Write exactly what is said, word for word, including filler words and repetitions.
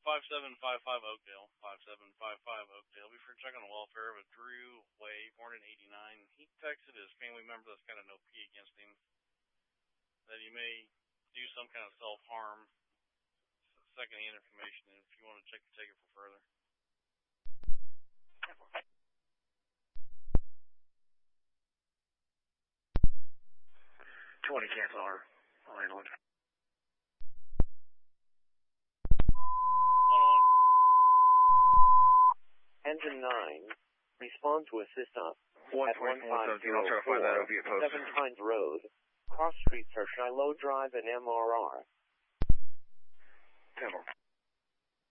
five seven five five Oakdale, five seven five five Oakdale. Be sure to check on the welfare of a Drew Way, born in eighty-nine. He texted his family member that's kind of no P against him, that he may do some kind of self-harm. Second-hand information, and if you want to check, take it for further. twenty cancel R. I'll handle it. one oh one. Engine nine, respond to assist us one at one five zero I'll try to four, find that opiate post. Seven Pines Road. Cross streets are Shiloh Drive and M R R. Temple.